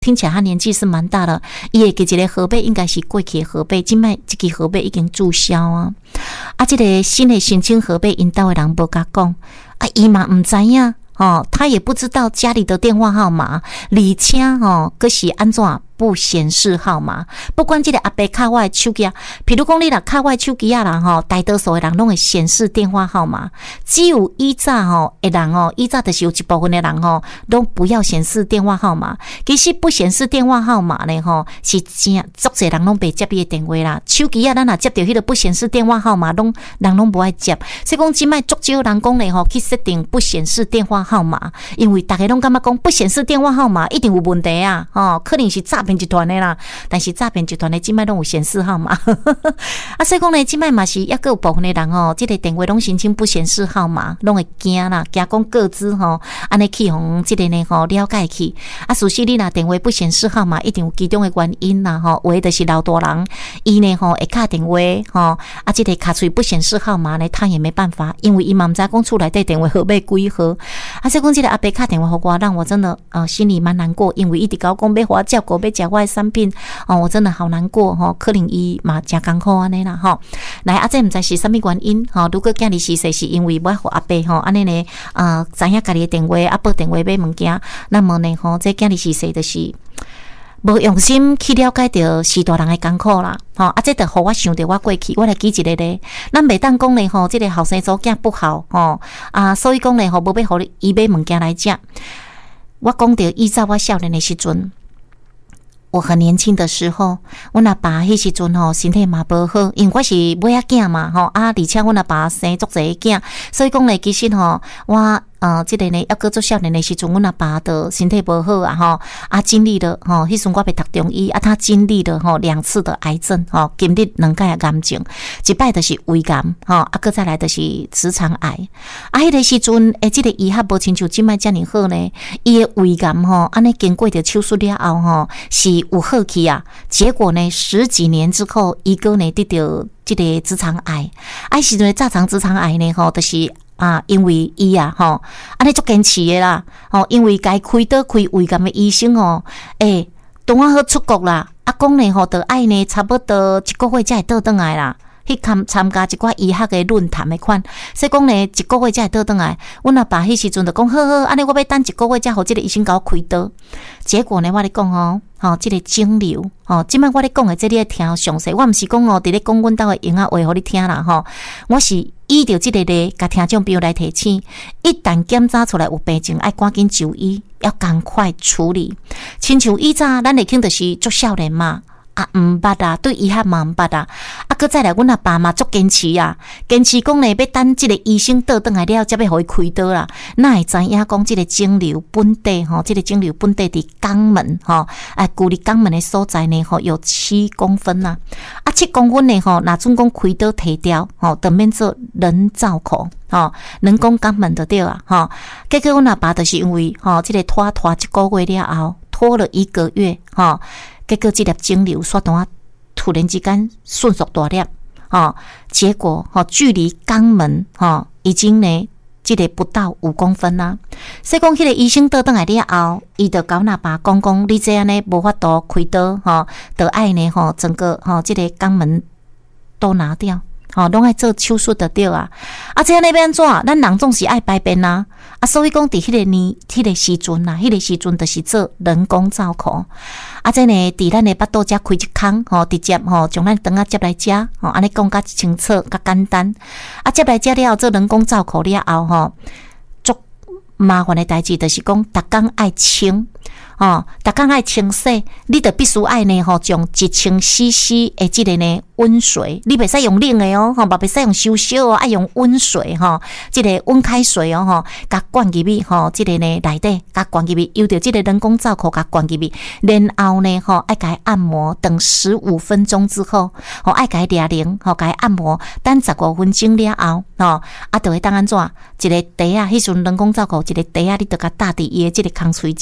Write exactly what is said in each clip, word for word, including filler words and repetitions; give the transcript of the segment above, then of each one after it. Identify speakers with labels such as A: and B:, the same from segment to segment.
A: 听起来他年纪是蛮大的，伊会记一个号码应该是过去的号码，即摆这个号码已经注销啊。啊，这个新的申请号码，因兜的人无甲讲，啊，伊嘛唔知影，哦，他也不知道家里的电话号码，而且哦，佫是安怎不显示号码。不管这个阿伯卡我的手机啊，譬如讲你若卡我的手机啊啦吼，大多数的人拢会显示电话号码，只有以早吼的人哦，以早就是有一部分的人吼，都不要显示电话号码。其实不显示电话号码呢吼，是真足侪人拢袂接伊的电话啦。手机啊，咱若接到迄个不显示电话号码，拢人拢无爱接。所以讲即摆足少人讲呢吼，去设定不显示电话号码，因为大家拢感觉讲不显示电话号码一定有问题啊，吼，可能是诈骗集团的啦。但是诈骗集团的即摆拢有显示号码，啊，所以讲呢，即摆嘛是抑个有部分的人吼，即个电话拢申请不显示号码，拢会惊啦，惊讲个资吼，安尼去互即个呢吼了解去。啊，事实你若电话不显示号码，一定有其中的原因啦吼，有的就是老大人，伊呢吼会敲电话吼，啊，即个卡喙不显示号码呢，他也没办法，因为伊嘛毋知讲厝内底电话号码几号。啊，所以讲即个阿伯敲电话互我，让我真的呃心里蛮难过，因为伊直甲我讲要互我照顾，要食我的产品，哦，我真的好难过吼，可能伊嘛真艰苦安尼啦吼。来，啊，这毋知是啥物原因吼？如果今日是说是因为要互阿伯吼安尼呢，呃，知影家己的电话啊，报电话买物件，那么呢吼，这今日是说就是无用心去了解到是大人的艰苦啦，吼啊，这着互我想到我过去，我来记一个咧，咱袂当讲咧吼，这个后生祖囝不好吼啊，所以讲咧吼，无要互伊买物件来食。我讲到依照我少年的时阵。我很年轻的时候，阮阿爸迄时阵吼身体嘛无好，因为我是尾仔囝嘛吼啊，而且阮阿爸生足侪囝，所以讲咧其实吼我呃，即、这个呢，抑个做少年的时阵，阮阿爸的身体无好啊吼，啊经历了吼，迄阵我被读中医啊，他经历了吼两次的癌症吼，经历两届癌症，一摆就是胃癌吼，啊个再来就是直肠癌，啊迄个时阵诶，即个医学无亲像即摆遮尔好呢，伊的胃癌吼，安尼经过着手术了后吼，是有好去啊，结果呢十几年之后，伊个呢得到即个直肠癌，啊时阵大肠直肠癌呢吼，就是。啊，因为伊啊，吼，安尼足坚持的啦，吼，因为该开刀开胃癌的医生哦，诶、欸，拄啊好出国啦，啊，讲呢吼，得爱呢差不多一个月才会倒转来啦，去参参加一寡医学的论坛的款，所以讲呢，一个月才会倒转来。阮阿爸迄时阵就讲，好好，安尼我要等一个月才互即个医生甲我开刀。结果呢，我咧讲哦，吼，即个肿瘤，吼，即摆我咧讲的，这你要听详细，我毋是讲哦，伫咧讲阮兜的闲话话互你听啦，吼，我是。依照即个咧，甲听众朋友来提醒，一旦检查出来有病症，爱赶紧就医，要赶快处理。亲像以早，咱会听就是足少年嘛，啊毋捌啊，对医学嘛毋捌啊，啊，搁再来，阮阿爸嘛足坚持啊，坚持讲咧要等即个医生倒转来了，才要互伊开刀啦。哪会知影讲即个肿瘤本地吼，即个肿瘤本地伫肛门吼，啊，距离肛门的所在呢吼有七公分呐、啊，啊七公分呢吼，若准讲开刀摕掉吼，等免做人造口吼，人工肛门就对啊吼。结果阮阿爸就是因为吼，即个拖拖一个月了后，拖了一个月吼。结果这粒肿瘤刷单突然之间迅速大粒，哦，结果哦，距离肛门哦已经呢，这个不到五公分啦。所以讲，迄个医生倒转来了后，伊就甲阮阿爸讲讲，你这样呢无法度开刀，吼，得爱呢吼，整个吼这个肛门都拿掉。吼，拢爱做手术的对啊！啊，这样那边怎？咱人总是爱排便呐！啊，所以讲伫迄个年、迄个时阵呐，迄个时阵就是做人工造口。啊，这呢，伫咱的巴肚遮开一孔，吼，直接吼将咱肠仔接来遮，吼，安尼讲较清楚、较简单。啊，接来遮了后做人工造口了后，吼，足麻烦的代志就是讲，逐工爱清。哦，逐工爱清洗，你着必须爱呢吼，将一千 C C 的即个呢温水，你袂使用冷的哦，吼，嘛袂使用烧烧哦，爱用温水吼，即个温开水哦吼，甲灌入去吼，即个呢内底甲灌入去，由着即个人工造口甲灌入去，然后呢吼，爱甲伊按摩，等十五分钟之后，吼爱甲伊抓铃，吼甲伊按摩，等十五分钟了后，吼啊，着会当安怎？一个袋啊，迄阵人工造口一个袋啊，你着甲搭伫伊的即个空喙遮吼，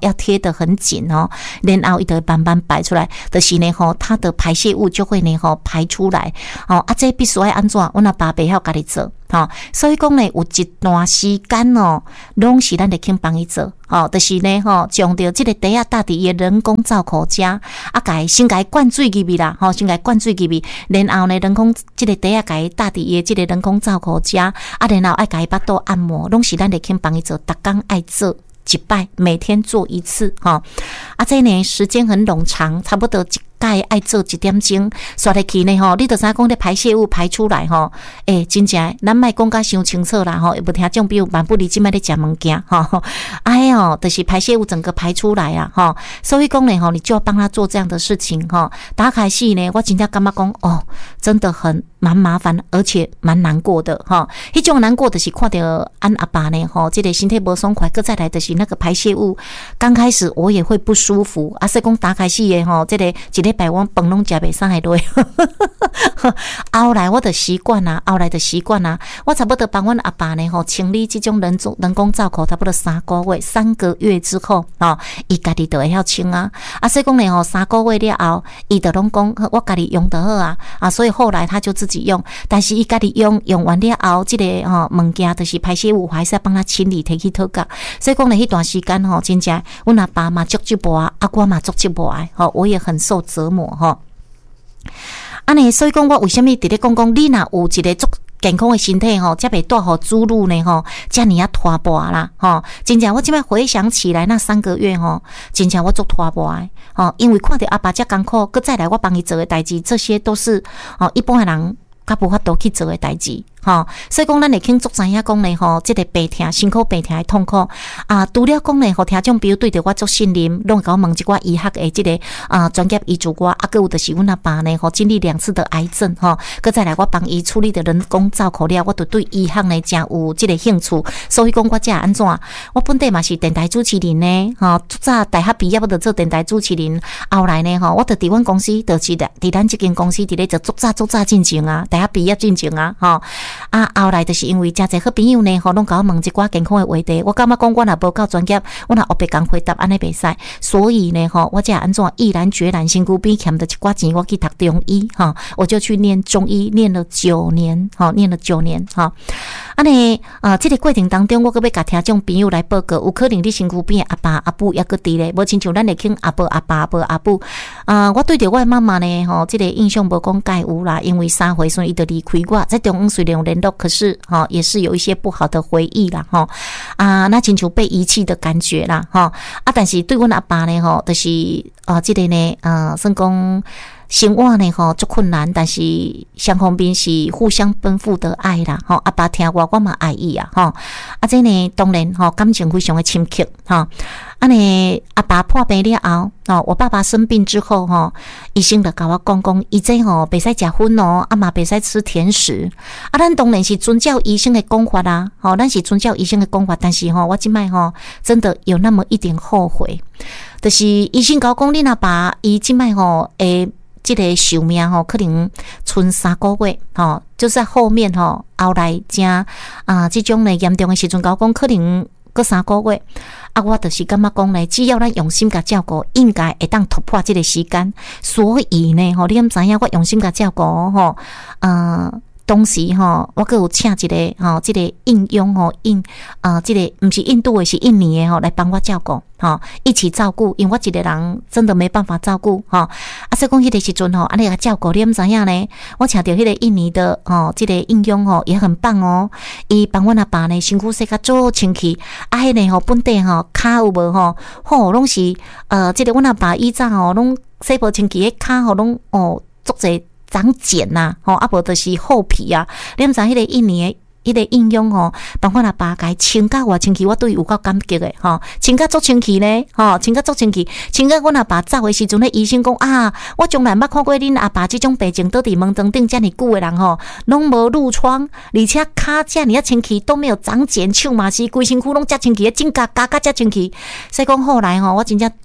A: 要贴得很紧哦，然后伊就慢慢排出来，就是呢吼，它的排泄物就会呢吼排出来哦。啊，这必须要安怎？阮阿爸袂晓家己做。吼，所以讲呢，有一段时间哦，拢是咱得去帮伊做，吼，就是呢，吼，将着即个袋啊搭伫伊人工造口遮，啊，甲伊先甲伊灌水入去啦，吼，先甲伊灌水入去，然后呢，人工即个袋啊甲伊搭伫伊即个人工造口遮，啊，然后爱甲伊巴肚按摩，拢是咱得去帮伊做，逐工爱做。一摆，每天做一次，哈，啊，这呢时间很冗长，差不多一盖爱做一点钟，刷入去呢，吼，你就知讲咧排泄物排出来，吼，诶、欸，真正咱莫讲甲伤清楚啦，吼，有听众朋友万不离即摆咧食物件，吼，哎哟，就是排泄物整个排出来啊，吼，所以讲呢，吼，你就要帮他做这样的事情，吼，打开始呢，我真正感觉讲，哦，真的很蛮麻烦，而且蛮难过的，哈，迄种难过的是看到俺阿爸呢，吼，这个身体无爽快，搁再来的是那个排泄物，刚开始我也会不舒服，啊，所以讲打开始的吼，这个一礼拜我饭拢食袂上来落，后来我的习惯啊，后来的习惯啊，我差不多帮阮阿爸呢吼清理这种人人工造口，差不多三个月，三个月之后，哦，伊家己就会晓清啊，啊，所以讲呢吼，三个月了后，伊就拢讲我家己用得好啊，啊，所以后来他就自己用，但是伊家己用用完了后，这个吼物件就是排泄物，还是要帮他清理摕去讨价，所以讲呢，迄段时间吼，真正阮阿爸嘛足折磨啊，啊，我嘛足折磨啊，吼，我也很受折磨吼。安尼，所以讲我为什么伫咧讲讲，你若有一个足健康的身体吼，才袂带互主路呢吼，遮尔啊拖磨啦吼。真正我即摆回想起来那三个月吼，真正我足拖磨的吼，因为看到阿爸遮艰苦，搁再来我帮伊做的代志，这些都是哦一般的人较无法度去做的代志。吼，所以讲咱会肯足知影讲咧吼，即个病痛、辛苦病痛的痛苦啊，除了讲咧，互听众朋友对着我足信任，拢甲我问一寡医学的即个啊专业医嘱我，啊，搁有就是阮阿爸呢，吼经历两次的癌症吼，搁再来我帮伊处理的人工造口了，我就对医学呢真有即个兴趣，所以讲我才安怎，我本地嘛是电台主持人呢，吼，早大学毕业我就做电台主持人，后来呢吼，我就伫阮公司，就是伫咱即间公司伫咧做足早足早进前啊，大学毕业进前啊，吼。啊，后来就是因为真侪好朋友呢，吼，拢甲我问一寡健康的话题。我感觉讲我若无够专业，我若后壁讲回答安尼袂使。所以呢，吼，我才安怎毅然决然，身躯边欠的一寡钱，我去读中医，哈，我就去念中医，念了九年，哈，念了九年，哈。安尼啊，这个过程当中，我搁要甲听众朋友来报告，有可能你身躯边阿爸阿母抑搁伫咧，无亲像咱会请阿伯阿爸阿伯阿母。啊，我对着我的妈妈呢，吼，这个印象无讲介有啦，因为三岁时伊就离开我，在中央虽然有联络，可是哈也是有一些不好的回忆啦，哈啊，那亲像被遗弃的感觉啦，哈啊，但是对阮阿爸呢，吼，就是啊，这个呢，呃，算讲。生活呢吼足困难，但是双方面是互相奔赴的爱啦，吼阿爸听我，我嘛爱伊啊，吼啊这呢当然吼感情非常的深刻，吼啊呢阿爸破病了后，哦我爸爸生病之后吼，医生就甲我讲讲，伊这吼袂使食薰哦，啊嘛袂使吃甜食，啊咱当然是遵照医生的讲法啦，吼咱是遵照医生的讲法，但是吼我即摆吼真的有那么一点后悔，就是医生甲我讲，恁阿爸伊即摆吼诶。这个寿命吼，可能剩三个月吼，就在后面吼，后来正啊，这种呢严重的时阵，甲我讲可能搁三个月，啊，我就是感觉讲呢，只要咱用心甲照顾，应该会当突破这个时间。所以呢，吼，你毋知影我用心甲照顾吼，呃。当时吼，我阁有请一个吼，这个印佣吼印啊，这个不是印度的，是印尼的吼，来帮我照顾吼，一起照顾，因为我一个人真的没办法照顾吼。啊，所以讲迄个时阵吼，安尼个照顾，你毋知影呢？我请到迄个印尼的吼，这个印佣吼也很棒哦，伊帮阮阿爸呢身躯洗甲做清气，啊，迄个吼本地吼骹有无吼，吼拢是呃，这个阮阿爸以前吼拢洗无清气，迄骹吼拢哦足侪。长茧呐、啊，吼，啊无就是厚皮啊。你毋知迄个印尼的迄个应用吼，帮我阿爸家清甲偌清气，我对有够感激的吼，清甲足清气呢，吼，清甲足清气，清甲阮阿爸走的时阵，咧医生讲啊，我从来捌看过恁阿爸即种病情倒伫门床顶遮尔久的人吼，拢无褥疮，而且骹遮尔啊清气，都没有长茧，手嘛是规身躯拢遮清气，指甲甲甲遮清气，所以讲后来吼，我真正足。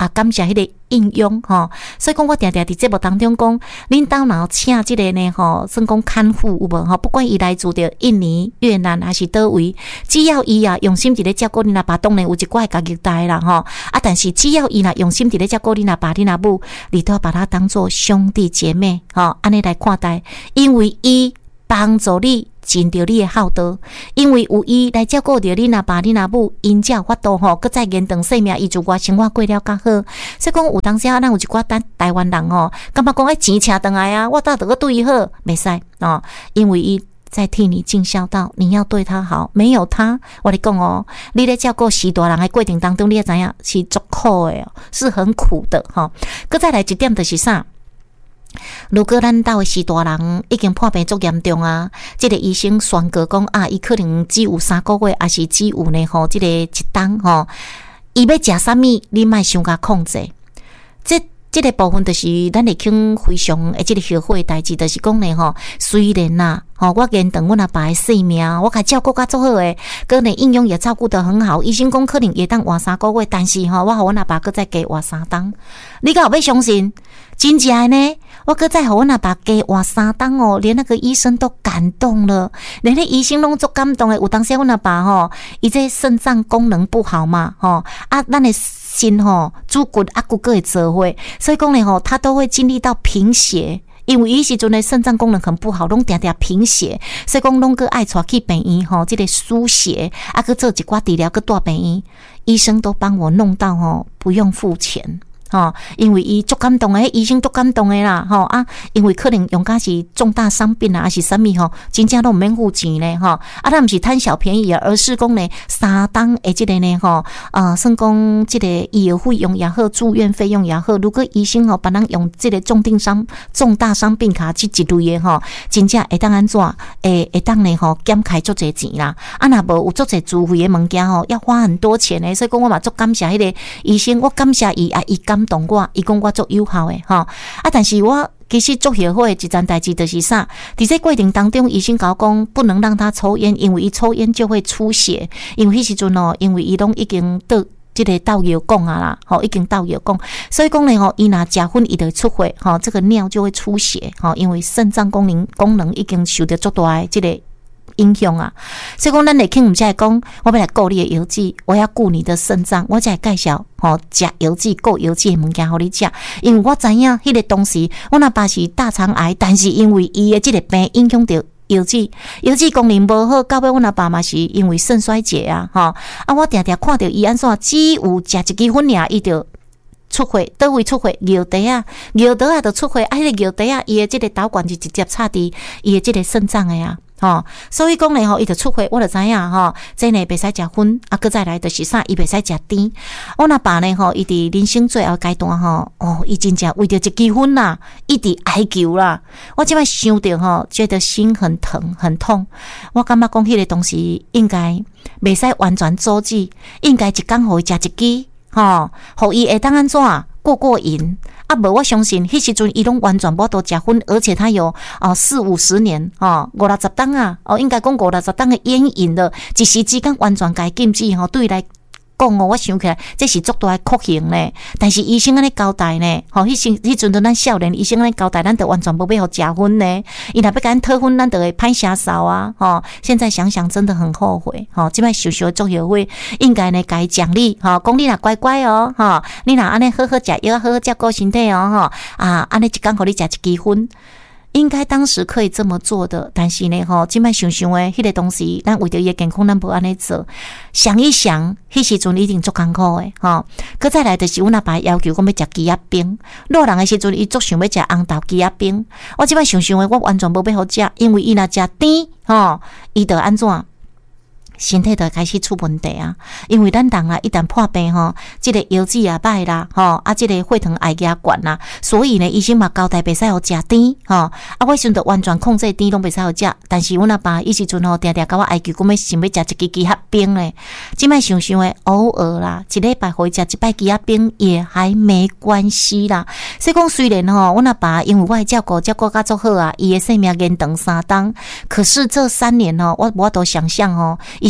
A: 啊，感谢迄个应用吼，所以讲我定定伫节目当中讲，恁兜若请即个呢吼，算讲看护有无吼？不管伊来自着印尼、越南还是倒位，只要伊啊用心伫咧照顾恁阿爸，当然有一寡家己带啦吼。啊，但是只要伊若用心伫咧照顾恁阿爸、恁阿母，你都要把他当作兄弟姐妹吼，安尼来看待，因为伊帮助你。尽着你的孝道，因为有伊来照顾着恁阿爸、恁阿母，因才有法度吼，搁再延长生命，伊就我生活过了较好。所以讲有当时啊，咱有一寡咱台湾人吼，感觉讲哎钱请倒来啊，我倒得个对伊好，袂使哦，因为伊在替你尽孝道，你要对他好。没有他，我跟你讲哦，你咧照顾许大人的过程当中，你也知影是足苦的哦，是很苦的哈。搁再来一点就是啥？如果咱兜的是大人已经破病足严重啊，这个医生宣告讲啊，伊可能只有三个月，还是只有呢吼，这个一冬吼，伊要食啥物，你莫想甲控制。这这个部分就是咱会肯非常诶，这个后悔的代志，就是讲呢吼，虽然呐、啊。吼、哦，我延长阮阿爸的性命，我甲照顾甲足好诶，个呢应用也照顾得很好。医生讲可能会当活三个月，但是吼、哦，我互阮阿爸搁再加活三冬。你敢有要相信？真正呢，我搁再互阮阿爸加活三冬哦，连那个医生都感动了，连那医生拢足感动诶。有当时阮阿爸吼，伊这肾脏功能不好嘛，吼啊，咱的心吼主骨啊骨骼会做伙，所以讲呢吼，他都会经历到贫血。因为伊时阵的肾脏功能很不好，拢定定贫血，所以讲拢个爱带去病院吼，这个输血啊，去做一寡治疗，去带病院，医生都帮我弄到吼，不用付钱。吼，因为伊足感动诶，医生足感动诶啦，吼啊，因为可能用甲是重大伤病啊，还是啥物吼，真正都毋免付钱咧，吼啊，咱毋是贪小便宜啊，而是讲呢，三当诶，即个呢，吼，呃，算讲即个医疗费用也好，住院费用也好，如果医生吼，别人用即个重定伤、重大伤病卡即一类诶吼，真正会当安怎？会会当呢吼，减开足侪钱啦，啊，若无有足侪自费诶物件吼，要花很多钱诶，所以讲我嘛足感谢迄个医生，我感谢伊啊，伊感动我，伊讲我足有效诶，吼啊！但是我其实足后悔的一件代志就是啥？伫这过程当中，医生甲我讲不能让他抽烟，因为伊抽烟就会出血。因为迄时阵哦，因为伊拢已经得这个倒药讲啊啦，吼，已经倒药讲，所以讲呢吼，伊若食薰伊就会出血，吼，这个尿就会出血，吼，因为肾脏功能功能已经受到足大的这个影响啊，所以讲咱来听，唔才会讲，我要来顾你的药剂，我要顾你的肾脏，我才会介绍吼食药剂、顾药剂的物件互你食，因为我知影迄个当时，我阿爸是大肠癌，但是因为伊的这个病影响到药剂，药剂功能无好，到尾我阿爸嘛是因为肾衰竭啊，吼啊，我定定看到伊安怎，只有食一支粉尔，伊就出血，倒位出血，尿袋啊，尿袋啊，就出血，啊，迄个尿袋啊，伊的这个导管就直接插伫伊的这个肾脏的啊。吼，所以讲咧吼，伊就出血，我就知影吼，这呢袂使食薰，啊，搁再来就是啥，伊袂使食甜。我阿爸呢吼，伊伫人生最后阶段吼，哦，伊真正为着一支薰啦，一直哀求啦。我即摆想着吼，觉得心很疼很痛。我感觉讲迄个东西应该袂使完全阻止，应该一工互伊食一支，吼，互伊会当安怎过过瘾。啊，无我相信，迄时阵伊拢完全无都食薰，而且他有哦四五十年哦五六十档啊，哦应该讲五六十档的烟瘾了，一时之间完全甲伊禁止吼，对伊来讲哦，我想起来这是足大的酷刑呢。但是医生安尼交代呢，吼，迄时迄阵咱少年医生安尼交代，咱就完全无要互食薰呢。伊若要甲咱讨薰，咱就会歹声扫啊，吼。现在想想真的很后悔，吼，即摆想想足后悔，应该呢该奖励，吼，讲你若乖乖哦，吼，你若安尼好好食药，好好照顾身体哦，吼，啊，安尼一工互你食一支薰。应该当时可以这么做的，但是呢，吼，即摆想想诶，迄个东西，咱为着伊诶健康，咱无安尼做。想一想，迄时阵一定足艰苦诶，吼。搁再来就是阮阿爸要求讲要食鸡鸭冰，老人诶时阵，伊足想要食红豆鸡鸭冰。我即摆想想诶，我完全无要好食，因为伊若食甜，吼，伊就安怎？身体就开始出问题啊！因为咱人啊，一旦破病吼，这个腰子也歹啦，吼啊，这个血糖爱压悬啦，所以呢，医生嘛交代袂使互食甜，吼啊，我时阵就完全控制甜，拢袂使互食。但是阮阿爸伊时阵吼，定定甲我哀求，讲要想要食一支鸡鸭冰咧。即摆想想诶，偶尔啦，一礼拜互伊食一摆鸡鸭冰也还没关系啦。所以讲，虽然吼，阮阿爸因为我照顾照顾甲足好啊，伊诶生命延长三冬，可是这三年吼，我我都想象吼，伊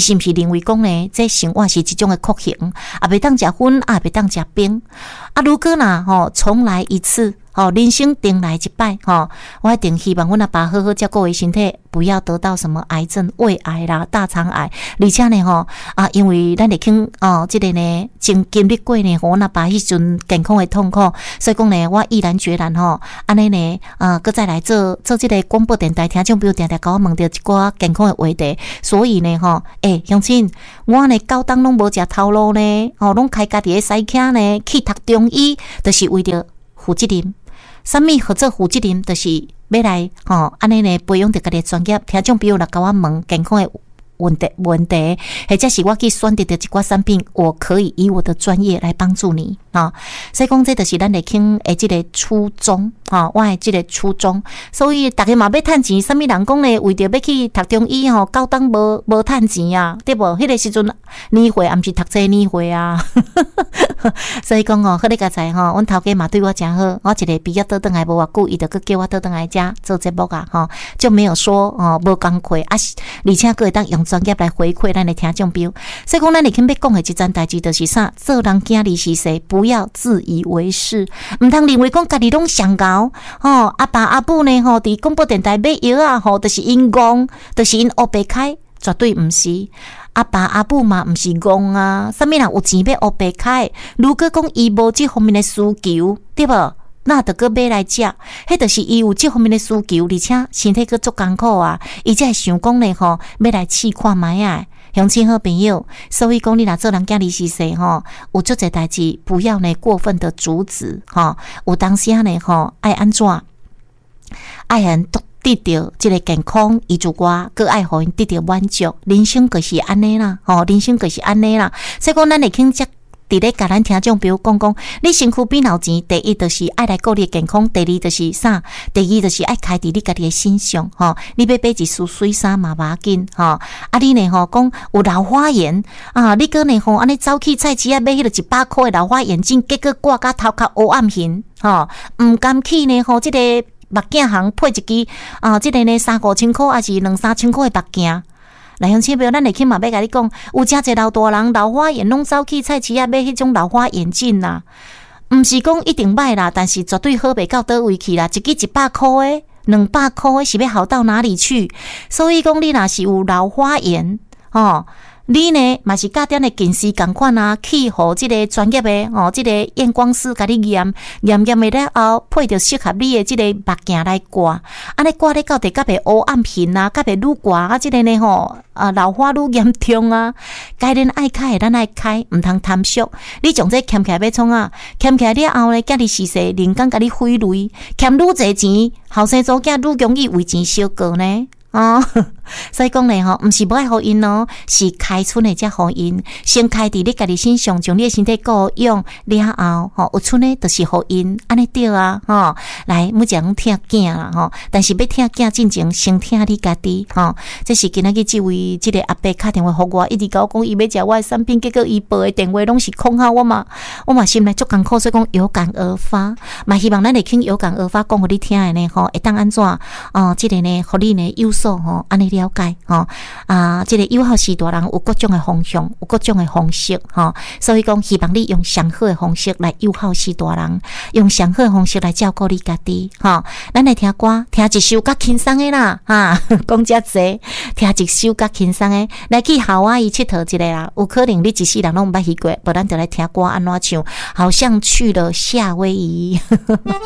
A: 是毋是认为讲呢，这生活是一种的酷刑，也袂当食薰，也袂当食冰。啊，如果呐吼重来一次。哦，人生定来一摆吼，我一定希望阮阿爸好好照顾伊身体，不要得到什么癌症、胃癌啦、大肠癌。而且呢吼啊，因为咱会经哦，即、这个呢，经经历过呢，阮阿爸迄阵健康的痛苦，所以讲呢，我毅然决然吼，安尼呢，呃，搁再来做做即个广播电台听众朋友定定甲我问着一寡健康的话题，所以呢吼，诶、欸，乡亲，我呢高当拢无食头路呢，哦，拢开家己的西囝呢去读中医，就是为着负责任。什么合作负责任，就是要来吼，安尼呢培养着家己专业。听众朋友来甲我问健康的问题问题，或者是我去选择的一寡产品，我可以以我的专业来帮助你啊。所以讲，这就是咱来听诶，这个初衷啊，我诶这个初衷。所以大家嘛要趁钱，什么人讲呢？为着要去读中医吼，高当无无趁钱啊，对不？迄个时阵年会也毋是读这年会啊。所以讲哦，好你家在吼，阮头家嘛对我真好，我一个毕业倒转来无偌久，伊就佮叫我倒转来遮做节目啊，吼，就没有说哦无工课啊，而且佮会当用专业来回馈咱的听众朋友。所以讲，咱嚟肯要讲的一件代志，就是啥？做人囝儿是谁？不要自以为是，唔通认为讲家己拢上高吼。阿爸阿母呢吼，伫广播电台买药啊吼，就是因戆，就是因黑白开，绝对唔是。阿爸阿母嘛毋是戆啊，啥物人有钱要黑白开？如果讲伊无这方面的需求，对无？那得个买来食，迄就是伊有这方面的需求，而且身体个足艰苦啊，伊才会想讲咧吼，要来试看卖啊。乡亲好朋友，所以讲你若做人家己是谁吼，有做这代志，不要呢过分的阻止吼，有当时呢吼爱安怎，爱很得到这个健康，伊就我个爱互因得到满足，人生就是安尼啦，吼，人生就是安尼啦。所以讲咱会肯接。伫咧甲咱听众朋友讲讲，你身躯变老钱，第一就是爱来顾你健康，第二就是啥？第二就是爱开伫你家己的心上吼。你要买一束水衫嘛无要紧吼，啊你呢吼讲有老花眼啊，你个呢吼安尼走去菜市啊买迄个一百块的老花眼镜，结果挂甲头壳黑暗形吼，毋甘去呢吼，即、这个目镜行配一支啊，即、这个呢三五千块还是两三千块的目镜。来乡亲朋友，咱会去嘛要甲你讲，有诚侪老大人老花眼拢走去菜市啊买迄种老花眼镜啦，毋是讲一定歹啦，但是绝对好袂到倒位去啦，一支一百块诶，两百块诶，是要好到哪里去？所以讲你若是有老花眼吼。你呢，嘛是甲点的近视共款啊，去互即个专业的哦，即、这个验光师甲你验验验的了后，配着适合你的即个目镜来挂，安尼挂咧到底甲袂黑暗hình啊，甲袂愈挂啊，即、这个呢吼啊老花愈严重啊，该咱爱开的咱爱开，毋通贪俗。你将这欠起来要创啊，欠起来了后呢，家己是说人工甲你挥泪，欠愈侪钱，后生祖囝愈容易为钱烧过呢。哦，所以讲咧吼，毋是无爱互因哦，是开春的才互因，先开伫你家己身上，将你的身体顾养了后，吼有春的就是互因，安尼对啊，吼，来每一个拢听囝啦，吼，但是要听囝进前，先听你家己，吼，这是今仔日即位即个阿伯打电话互我，一直甲我讲伊要食我的产品，结果伊报的电话拢是空号，我嘛我嘛心内足艰苦，所以讲有感而发，嘛希望咱会肯有感而发，讲互你听的呢，吼，会当安怎哦，即、这个呢，互你呢有。吼，安尼了解吼啊，这个友好时大人有各种的方向，有各种的方式吼，所以讲希望你用上好的方式来友好时大人，用上好的方式来照顾你家己吼。咱来听歌，听一首较轻松的啦哈，讲遮济，听一首较轻松的，来去夏威夷佚佗一个啦。有可能你一世人拢毋捌去过，无咱就来听歌安怎唱，好像去了夏威夷。